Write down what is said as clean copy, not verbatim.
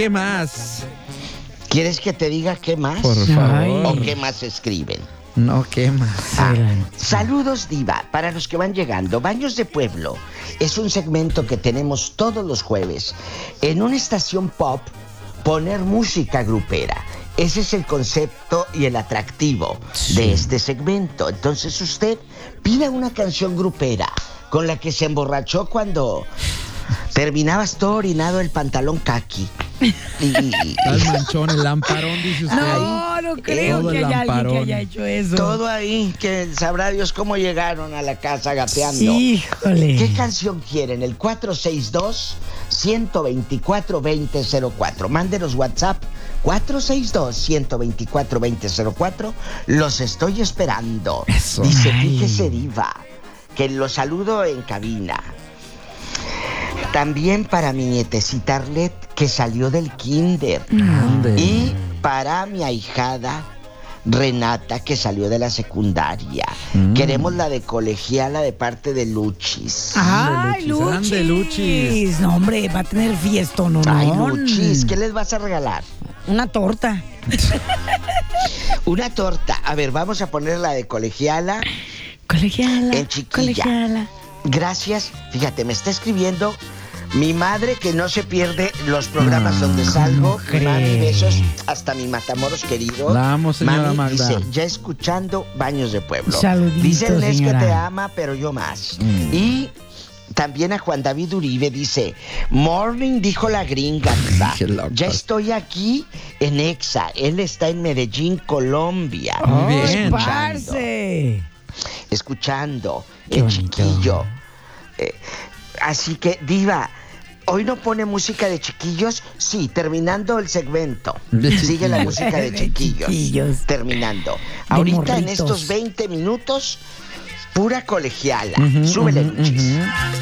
¿Qué más? ¿Quieres que te diga qué más? Por favor. ¿O qué más escriben? No, ¿qué más? Saludos, Diva. Para los que van llegando, Baños de Pueblo es un segmento que tenemos todos los jueves en una estación pop, poner música grupera. Ese es el concepto y el atractivo de este segmento. Entonces usted pida una canción grupera con la que se emborrachó cuando terminabas todo orinado el pantalón kaki. El manchón, el lamparón, dice usted. No creo Todo que el haya alguien lamparón. que haya hecho eso. Todo ahí, que sabrá Dios cómo llegaron a la casa gateando. Híjole. ¿Qué canción quieren? El 462-124-2004. Mándenos WhatsApp 462-124-2004. Los estoy esperando. Eso. Dice, Ay. fíjese, Diva, que los saludo en cabina. También para mi nietecita Arlet, que salió del kinder. Ande. Y para mi ahijada Renata, que salió de la secundaria. Queremos la de colegiala de parte de Luchis. Ay, Ande, Luchis. No, hombre, va a tener fiesta, ¿no? Ay, Luchis, ¿qué les vas a regalar? Una torta. Una torta. A ver, vamos a poner la de colegiala. Colegiala. En chiquilla. Colegiala. Gracias. Fíjate, me está escribiendo mi madre, que no se pierde los programas donde salgo. ¿cómo Mami, crees? besos hasta mi Matamoros querido. La amo, señora Mami, Magda. dice, ya escuchando Baños de Pueblo. Saluditos, Dice el Nes que señora. te ama, pero yo más. Y también a Juan David Uribe dice, morning, dijo la gringa. Diva. Qué loco. Ya estoy aquí en Exa. Él está en Medellín, Colombia. Muy bien. ¡Ay, Escuchando. parce! Escuchando, Qué el bonito. chiquillo. Así que, Diva, ¿hoy no pone música de chiquillos? Sí, terminando el segmento. De Sigue la chiquillos. música de De chiquillos. chiquillos. Terminando. Ahorita en morritos. estos 20 minutos, pura colegiala. Ujú, Súbele, ujú, Luchis. ujú.